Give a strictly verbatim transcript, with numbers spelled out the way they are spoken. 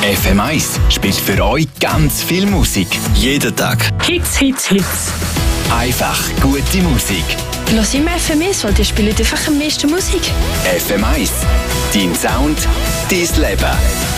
F M eins spielt für euch ganz viel Musik. Jeden Tag. Hits, Hits, Hits. Einfach gute Musik. Lass immer F M eins, weil die spielen einfach am meisten Musik. F M eins. Dein Sound, dein Leben.